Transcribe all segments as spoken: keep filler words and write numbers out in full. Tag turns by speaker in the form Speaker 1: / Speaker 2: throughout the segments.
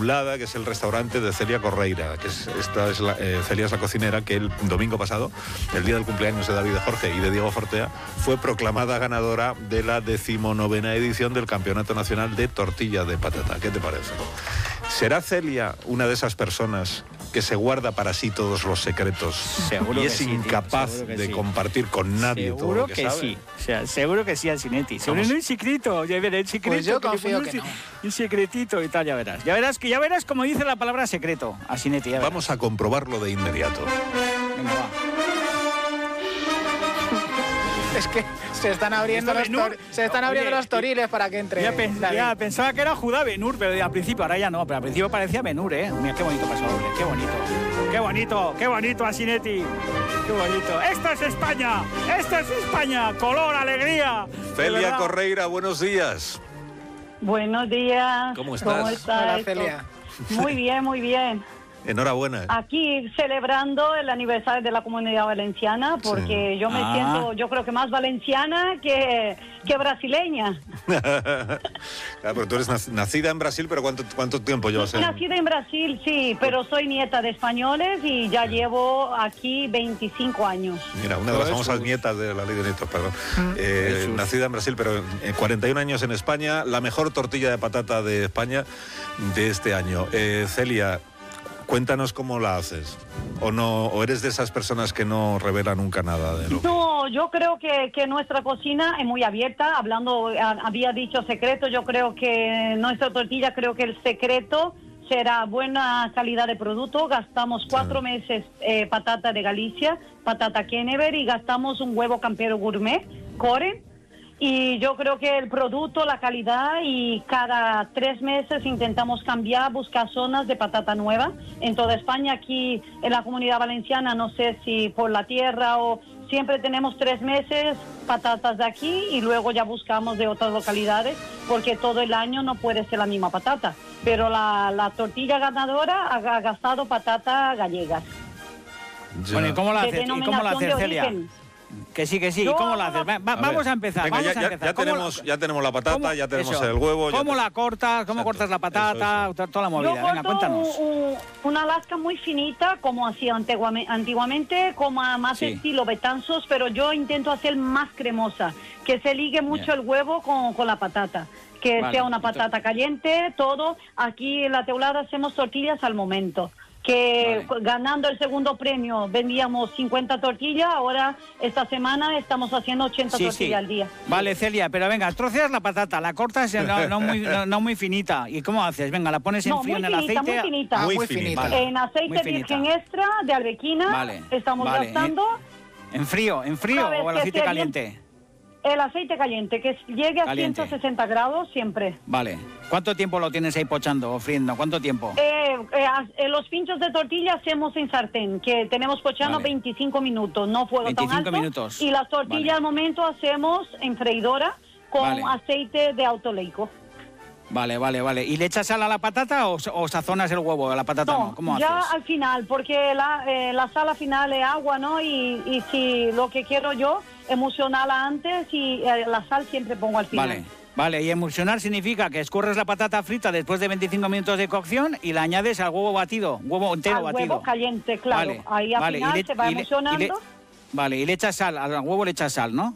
Speaker 1: Inmaculada, que es el restaurante de Celia Correira, que es, esta es la, eh, Celia es la cocinera que el domingo pasado, el día del cumpleaños de David Jorge y de Diego Fortea, fue proclamada ganadora de la decimonovena edición del Campeonato Nacional de Tortilla de Patata. ¿Qué te parece? ¿Será Celia una de esas personas que se guarda para sí todos los secretos
Speaker 2: Seguro
Speaker 1: y
Speaker 2: que
Speaker 1: es
Speaker 2: sí,
Speaker 1: incapaz
Speaker 2: tío, que
Speaker 1: de
Speaker 2: sí.
Speaker 1: compartir con nadie
Speaker 2: seguro
Speaker 1: todo lo que,
Speaker 2: que
Speaker 1: sabe?
Speaker 2: sí, o sea, seguro que sí, Alcinetti. Seguro
Speaker 1: Vamos.
Speaker 2: no es secreto, ya verás, el secreto.
Speaker 3: Pues yo
Speaker 2: que le
Speaker 3: confío
Speaker 2: ponen
Speaker 3: que
Speaker 2: un
Speaker 3: no.
Speaker 2: se- Un secretito y tal, ya verás. Ya verás que ya verás como dice la palabra secreto, Alcinetti. Ya verás.
Speaker 1: Vamos a comprobarlo de inmediato.
Speaker 2: Venga, va.
Speaker 3: Es que se están abriendo,
Speaker 2: ¿Esto
Speaker 3: los,
Speaker 2: Benur?
Speaker 3: tor- se están
Speaker 2: Oye,
Speaker 3: abriendo los toriles para que entre.
Speaker 2: Ya, pen-
Speaker 3: David.
Speaker 2: ya pensaba que era Judá Benur, pero al principio, ahora ya no, pero al principio parecía Benur, ¿eh? Mira qué bonito pasó, hombre, qué bonito. Qué bonito, qué bonito, Alcinetti. Qué bonito. ¡Esto es España! ¡Esto es España! ¡Color, alegría! De
Speaker 1: Celia
Speaker 2: verdad.
Speaker 1: Correira, buenos días.
Speaker 4: Buenos días.
Speaker 1: ¿Cómo estás?
Speaker 4: ¿Cómo está
Speaker 3: Hola,
Speaker 4: esto?
Speaker 3: Celia.
Speaker 4: Muy bien, muy bien.
Speaker 1: Enhorabuena.
Speaker 4: Aquí celebrando el aniversario de la Comunidad Valenciana, porque
Speaker 1: Sí.
Speaker 4: yo me
Speaker 2: Ah.
Speaker 4: siento, yo creo que más valenciana que, que brasileña.
Speaker 1: Claro, pero tú eres nac- nacida en Brasil, pero ¿cuánto, cuánto tiempo llevas en...?
Speaker 4: Nacida en Brasil, sí, pero soy nieta de españoles y ya llevo aquí veinticinco años.
Speaker 1: Mira, una de las
Speaker 2: Jesús.
Speaker 1: famosas nietas de la ley de nietos, perdón. Eh,
Speaker 2: Jesús.
Speaker 1: nacida en Brasil, pero eh, cuarenta y un años en España, la mejor tortilla de patata de España de este año. Eh, Celia, cuéntanos cómo la haces. ¿O no, o eres de esas personas que no revela nunca nada de lo que...
Speaker 4: No, yo creo que, que nuestra cocina es muy abierta. Hablando, a- había dicho secreto, yo creo que nuestra tortilla, creo que el secreto será buena calidad de producto. Gastamos cuatro
Speaker 1: Sí.
Speaker 4: meses eh, patata de Galicia, patata Kennever, y gastamos un huevo campero gourmet, core. Y yo creo que el producto, la calidad, y cada tres meses intentamos cambiar, buscar zonas de patata nueva. En toda España, aquí en la Comunidad Valenciana, no sé si por la tierra o... Siempre tenemos tres meses patatas de aquí y luego ya buscamos de otras localidades, porque todo el año no puede ser la misma patata. Pero la, la tortilla ganadora ha, ha gastado patata gallegas.
Speaker 1: Ya.
Speaker 2: Bueno, ¿y cómo la
Speaker 4: De
Speaker 2: haces? ¿Y cómo la
Speaker 4: denominación
Speaker 2: haces,
Speaker 4: de
Speaker 2: Celia?
Speaker 4: origen.
Speaker 2: Que sí, que sí. ¿Y
Speaker 4: Yo-
Speaker 2: cómo la haces? Va- va-
Speaker 1: A
Speaker 2: vamos
Speaker 1: ver,
Speaker 2: a empezar,
Speaker 1: venga,
Speaker 2: vamos
Speaker 1: ya,
Speaker 2: a
Speaker 1: ya-
Speaker 2: empezar.
Speaker 1: ya
Speaker 2: ¿Cómo la-
Speaker 1: tenemos, ya tenemos la patata,
Speaker 2: cómo-
Speaker 1: ya tenemos
Speaker 2: eso.
Speaker 1: el huevo... ya
Speaker 2: ¿Cómo
Speaker 1: te-
Speaker 2: la cortas? ¿Cómo
Speaker 1: Exacto.
Speaker 2: cortas la patata?
Speaker 1: Eso,
Speaker 2: Toda la
Speaker 4: Yo
Speaker 2: movida. Venga,
Speaker 4: corto
Speaker 2: cuéntanos.
Speaker 4: un- un- una lasca muy finita, como hacía antiguamente, antiguamente como a más
Speaker 2: Sí.
Speaker 4: estilo Betanzos, pero yo intento hacer más cremosa, que se ligue mucho
Speaker 2: Bien.
Speaker 4: el huevo con, con la patata, que
Speaker 2: Vale,
Speaker 4: sea una
Speaker 2: entonces-
Speaker 4: patata caliente, todo. Aquí en la Teulada hacemos tortillas al momento, que
Speaker 2: Vale.
Speaker 4: ganando el segundo premio vendíamos cincuenta tortillas, ahora esta semana estamos haciendo ochenta
Speaker 2: Sí,
Speaker 4: tortillas
Speaker 2: sí.
Speaker 4: al día.
Speaker 2: Vale, Celia, pero venga, troceas la patata, la cortas eh, no, no muy, no, no muy finita. ¿Y cómo haces? Venga, la pones en
Speaker 4: No,
Speaker 2: frío
Speaker 4: muy
Speaker 2: en el
Speaker 4: finita,
Speaker 2: aceite.
Speaker 4: muy finita.
Speaker 3: Ah,
Speaker 1: Muy
Speaker 3: muy
Speaker 1: finita.
Speaker 3: finita.
Speaker 4: En aceite
Speaker 2: Muy finita.
Speaker 4: virgen extra de Arbequina
Speaker 2: Vale,
Speaker 4: estamos
Speaker 2: vale.
Speaker 4: gastando...
Speaker 2: ¿En frío? ¿En frío
Speaker 4: Sabes
Speaker 2: o el
Speaker 4: que
Speaker 2: aceite
Speaker 4: esté
Speaker 2: caliente?
Speaker 4: El aceite caliente, que llegue a
Speaker 2: Caliente.
Speaker 4: ciento sesenta grados siempre.
Speaker 2: Vale. ¿Cuánto tiempo lo tienes ahí pochando o friendo? ¿Cuánto tiempo?
Speaker 4: Eh, eh, as- eh, los pinchos de tortilla hacemos en sartén, que tenemos pochando
Speaker 2: Vale.
Speaker 4: veinticinco minutos, no fuego tan
Speaker 2: veinticinco
Speaker 4: alto.
Speaker 2: minutos.
Speaker 4: Y las tortillas
Speaker 2: Vale.
Speaker 4: al momento hacemos en freidora con
Speaker 2: Vale.
Speaker 4: aceite de autoleico.
Speaker 2: Vale, vale, vale. ¿Y le echas sal a la patata o, o sazonas el huevo a la patata? No,
Speaker 4: No,
Speaker 2: ¿cómo
Speaker 4: ya
Speaker 2: haces?
Speaker 4: al final, porque la, eh, la sal al final es agua, ¿no? Y, y si lo que quiero yo, emulsionarla antes, y eh, la sal siempre pongo al final.
Speaker 2: Vale, vale. Y emulsionar significa que escurres la patata frita después de veinticinco minutos de cocción y la añades al huevo batido, huevo entero
Speaker 4: Al
Speaker 2: batido.
Speaker 4: huevo caliente, claro.
Speaker 2: Vale,
Speaker 4: Ahí al
Speaker 2: vale, y
Speaker 4: final
Speaker 2: le-
Speaker 4: se va
Speaker 2: y le- y le-
Speaker 4: emulsionando.
Speaker 2: Vale, y le echas sal, al huevo le echas sal, ¿no?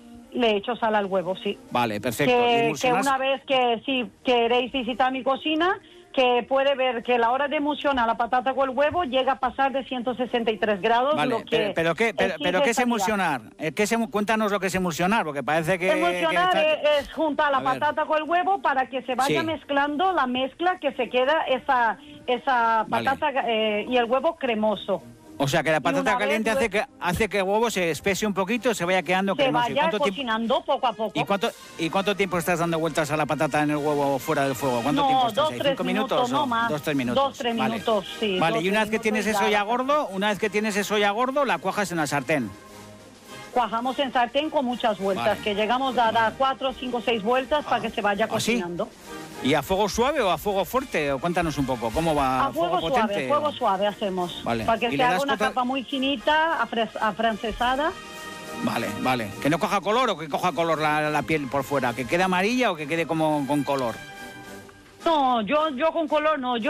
Speaker 4: Le echo sal al huevo, sí.
Speaker 2: Vale, perfecto. ¿Y
Speaker 4: Que, que
Speaker 2: emulsionas?
Speaker 4: una vez que si queréis visitar mi cocina, que puede ver que la hora de emulsionar la patata con el huevo llega a pasar de ciento sesenta y tres grados.
Speaker 2: Vale,
Speaker 4: lo que
Speaker 2: pero, pero ¿qué, pero,
Speaker 4: exige
Speaker 2: pero ¿qué es
Speaker 4: calidad.
Speaker 2: emulsionar? Eh, ¿Qué es emu- cuéntanos lo que es emulsionar, porque parece que...
Speaker 4: Emulsionar
Speaker 2: que-
Speaker 4: es, es juntar la
Speaker 2: A ver.
Speaker 4: patata con el huevo para que se vaya
Speaker 2: Sí.
Speaker 4: mezclando la mezcla, que se queda esa, esa
Speaker 2: Vale.
Speaker 4: patata eh, y el huevo cremoso.
Speaker 2: O sea, que la patata
Speaker 4: una vez
Speaker 2: caliente hace
Speaker 4: lue-
Speaker 2: que, hace que el huevo se espese un poquito, se vaya quedando
Speaker 4: Se
Speaker 2: cremoso. ¿Y
Speaker 4: vaya
Speaker 2: cuánto tiempo-
Speaker 4: cocinando poco a poco.
Speaker 2: ¿Y cuánto, ¿Y cuánto tiempo estás dando vueltas a la patata en el huevo fuera del fuego? ¿Cuánto
Speaker 4: No,
Speaker 2: tiempo estás
Speaker 4: dos,
Speaker 2: ahí?
Speaker 4: tres
Speaker 2: ¿Cinco
Speaker 4: minutos,
Speaker 2: minutos?
Speaker 4: no
Speaker 2: o
Speaker 4: más.
Speaker 2: Dos, tres minutos.
Speaker 4: Dos, tres
Speaker 2: Vale.
Speaker 4: minutos, sí,
Speaker 2: Vale,
Speaker 4: dos,
Speaker 2: y una
Speaker 4: tres
Speaker 2: vez que tienes
Speaker 4: minutos
Speaker 2: eso
Speaker 4: ya
Speaker 2: ya
Speaker 4: la-
Speaker 2: gordo, una vez que tienes eso ya gordo, la cuajas en la sartén.
Speaker 4: Cuajamos en sartén con muchas vueltas,
Speaker 2: Vale.
Speaker 4: que llegamos a dar cuatro, cinco, seis vueltas para que se vaya
Speaker 2: ¿Ah, sí?
Speaker 4: cocinando.
Speaker 2: ¿Y a fuego suave o a fuego fuerte? O cuéntanos un poco, ¿cómo va?
Speaker 4: A fuego suave,
Speaker 2: potente?
Speaker 4: a fuego suave hacemos.
Speaker 2: Vale.
Speaker 4: Para que
Speaker 2: ¿Y
Speaker 4: se
Speaker 2: le
Speaker 4: haga
Speaker 2: das
Speaker 4: una
Speaker 2: contra-
Speaker 4: capa muy finita, afres- afrancesada.
Speaker 2: Vale, vale. ¿Que no coja color o que coja color la, la piel por fuera? ¿Que quede amarilla o que quede como con color?
Speaker 4: No, yo, yo con color no. Yo